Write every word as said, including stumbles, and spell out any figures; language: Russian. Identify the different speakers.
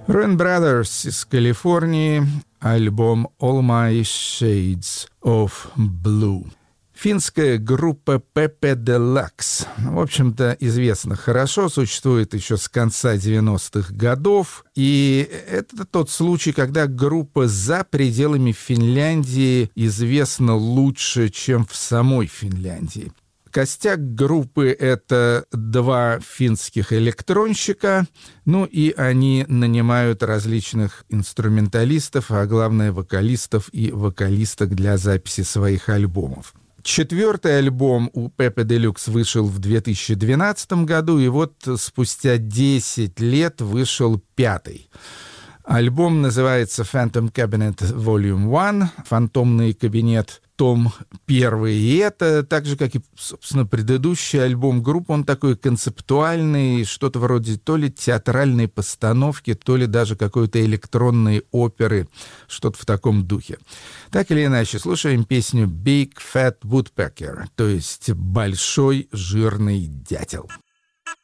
Speaker 1: Ruin Brothers из Калифорнии, альбом All My Shades of Blue. Финская группа Pepe Deluxe, в общем-то, известна хорошо, существует еще с конца девяностых годов, и это тот случай, когда группа за пределами Финляндии известна лучше, чем в самой Финляндии. Костяк группы — это два финских электронщика, ну и они нанимают различных инструменталистов, а главное вокалистов и вокалисток для записи своих альбомов. Четвертый альбом у Pepe Deluxe вышел в две тысячи двенадцатом году, и вот спустя десять лет вышел пятый. Альбом называется Phantom Cabinet Volume один, «Фантомный кабинет», том первый. И это, так же, как и, собственно, предыдущий альбом группы, он такой концептуальный, что-то вроде то ли театральной постановки, то ли даже какой-то электронной оперы, что-то в таком духе. Так или иначе, слушаем песню «Big Fat Woodpecker», то есть «Большой жирный дятел».